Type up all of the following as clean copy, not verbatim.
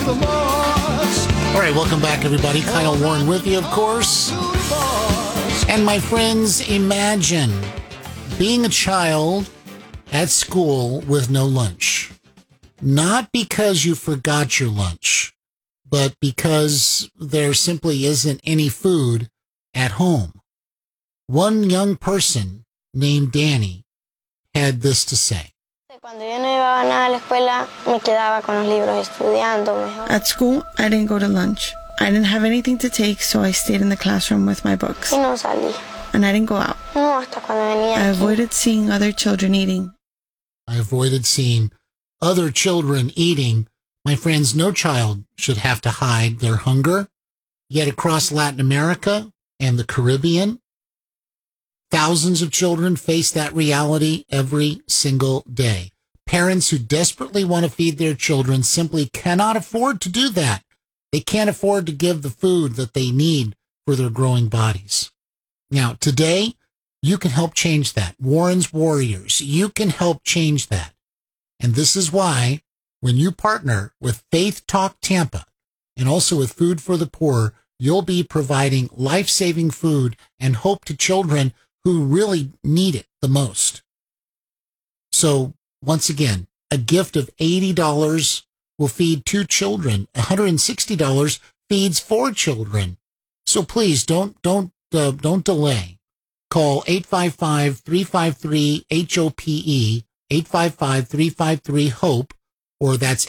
All right, welcome back, everybody. Kyle Warren with you, of course. And my friends, imagine being a child at school with no lunch. Not because you forgot your lunch, but because there simply isn't any food at home. One young person named Danny had this to say. At school, I didn't go to lunch. I didn't have anything to take, so I stayed in the classroom with my books. And I didn't go out. I avoided seeing other children eating. I avoided seeing other children eating. My friends, no child should have to hide their hunger. Yet across Latin America and the Caribbean, thousands of children face that reality every single day. Parents who desperately want to feed their children simply cannot afford to do that. They can't afford to give the food that they need for their growing bodies. Now, today, you can help change that. Warren's Warriors, you can help change that. And this is why, when you partner with Faith Talk Tampa and also with Food for the Poor, you'll be providing life-saving food and hope to children who really need it the most. So, once again, a gift of $80 will feed 2 children. $160 feeds 4 children. So please don't delay. Call 855-353-HOPE, 855-353-HOPE, or that's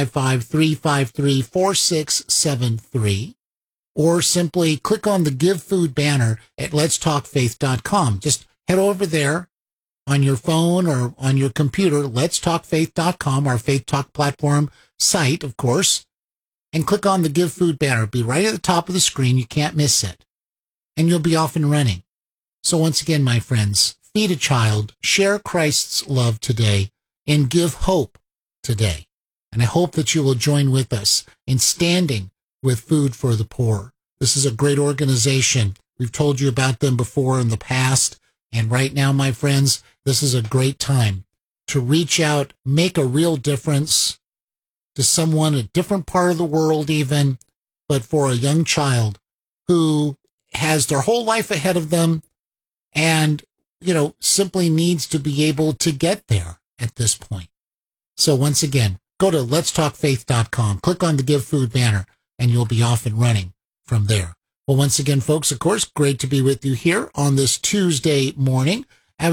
855-353-4673, or simply click on the Give Food banner at letstalkfaith.com. Just head over there on your phone or on your computer, letstalkfaith.com, our Faith Talk platform site, of course, and click on the Give Food banner. It'll be right at the top of the screen. You can't miss it. And you'll be off and running. So once again, my friends, feed a child, share Christ's love today, and give hope today. And I hope that you will join with us in standing with Food for the Poor. This is a great organization. We've told you about them before in the past. And right now, my friends, this is a great time to reach out, make a real difference to someone, a different part of the world even, but for a young child who has their whole life ahead of them and, simply needs to be able to get there at this point. So once again, go to letstalkfaith.com, click on the Give Food banner, and you'll be off and running from there. Well, once again, folks, of course, great to be with you here on this Tuesday morning.